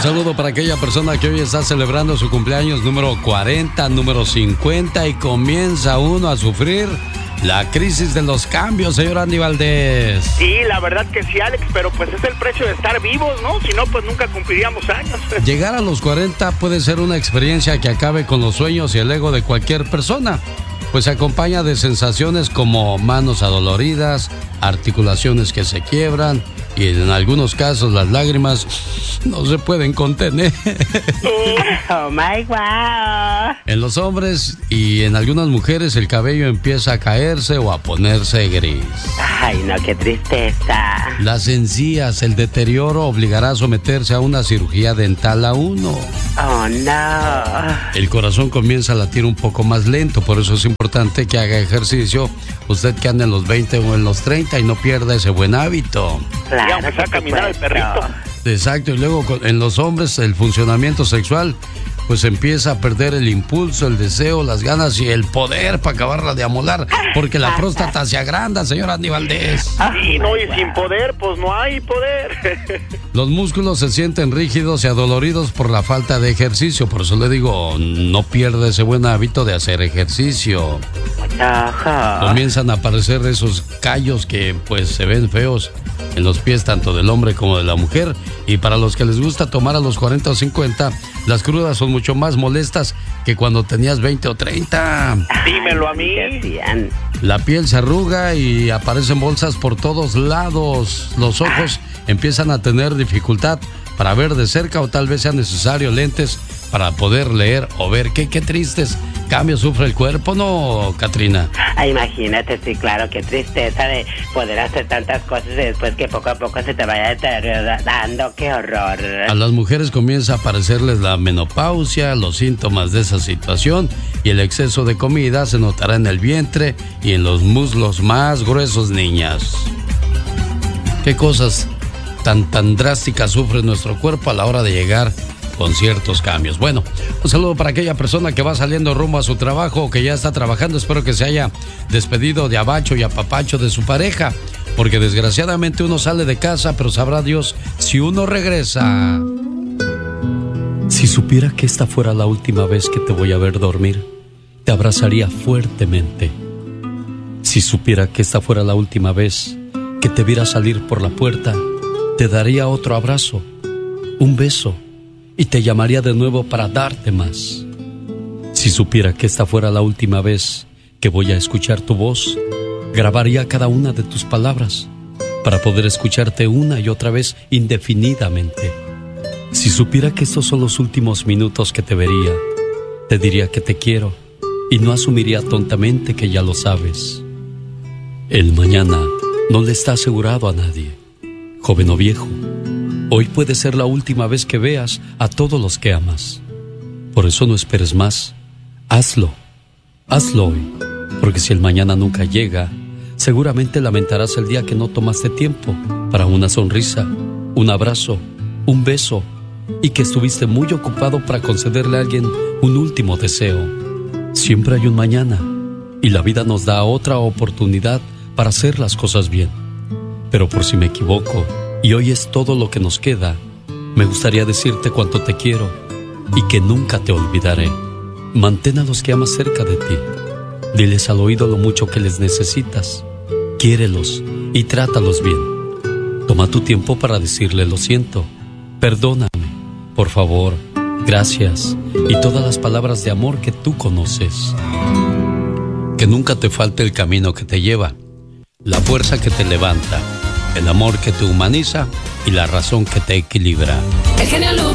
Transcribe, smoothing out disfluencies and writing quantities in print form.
saludo para aquella persona que hoy está celebrando su cumpleaños número 40, número 50 y comienza uno a sufrir la crisis de los cambios, señor Andy Valdés. Sí, la verdad que sí, Alex, pero pues es el precio de estar vivos, ¿no? Si no, pues nunca cumpliríamos años. Llegar a los 40 puede ser una experiencia que acabe con los sueños y el ego de cualquier persona, pues se acompaña de sensaciones como manos adoloridas, articulaciones que se quiebran y en algunos casos las lágrimas no se pueden contener. Oh my God. En los hombres y en algunas mujeres el cabello empieza a caerse o a ponerse gris. Ay, no, qué tristeza. Las encías, el deterioro obligará a someterse a una cirugía dental a uno. Oh no. El corazón comienza a latir un poco más lento, por eso es importante que haga ejercicio. Usted que anda en los 20 o en los 30 y no pierda ese buen hábito. Claro, y aunque sea caminar el perrito. Exacto, y luego en los hombres el funcionamiento sexual pues empieza a perder el impulso, el deseo, las ganas y el poder para acabarla de amolar, porque la próstata se agranda, señor Andy Valdés. Sí, no, y sin poder, pues no hay poder. Los músculos se sienten rígidos y adoloridos por la falta de ejercicio, por eso le digo, no pierda ese buen hábito de hacer ejercicio. Ajá. Comienzan a aparecer esos callos que pues se ven feos en los pies tanto del hombre como de la mujer, y para los que les gusta tomar a los 40 o 50, las crudas son mucho más molestas que cuando tenías 20 o 30. Dímelo a mí. La piel se arruga y aparecen bolsas por todos lados. Los ojos empiezan a tener dificultad para ver de cerca o tal vez sea necesario lentes para poder leer o ver. Qué tristes cambios sufre el cuerpo, ¿no, Katrina? Ay, imagínate, sí, claro, qué tristeza de poder hacer tantas cosas y después que poco a poco se te vaya deteriorando, qué horror. A las mujeres comienza a aparecerles la menopausia, los síntomas de esa situación, y el exceso de comida se notará en el vientre y en los muslos más gruesos, niñas. ¿Qué cosas tan drásticas sufre nuestro cuerpo a la hora de llegar con ciertos cambios? Bueno, un saludo para aquella persona que va saliendo rumbo a su trabajo o que ya está trabajando. Espero que se haya despedido de abacho y apapacho de su pareja, porque desgraciadamente uno sale de casa, pero sabrá Dios si uno regresa. Si supiera que esta fuera la última vez que te voy a ver dormir, te abrazaría fuertemente. Si supiera que esta fuera la última vez que te viera salir por la puerta, te daría otro abrazo, un beso, y te llamaría de nuevo para darte más. Si supiera que esta fuera la última vez que voy a escuchar tu voz, grabaría cada una de tus palabras para poder escucharte una y otra vez indefinidamente. Si supiera que estos son los últimos minutos que te vería, te diría que te quiero y no asumiría tontamente que ya lo sabes. El mañana no le está asegurado a nadie, joven o viejo. Hoy puede ser la última vez que veas a todos los que amas. Por eso no esperes más. Hazlo hoy, porque si el mañana nunca llega, seguramente lamentarás el día que no tomaste tiempo para una sonrisa, un abrazo, un beso, y que estuviste muy ocupado para concederle a alguien un último deseo. Siempre hay un mañana, y la vida nos da otra oportunidad para hacer las cosas bien. Pero por si me equivoco, y hoy es todo lo que nos queda, me gustaría decirte cuánto te quiero y que nunca te olvidaré. Mantén a los que amas cerca de ti. Diles al oído lo mucho que les necesitas. Quiérelos y trátalos bien. Toma tu tiempo para decirle lo siento, perdóname, por favor, gracias y todas las palabras de amor que tú conoces. Que nunca te falte el camino que te lleva, la fuerza que te levanta, el amor que te humaniza y la razón que te equilibra. El genio Lucas.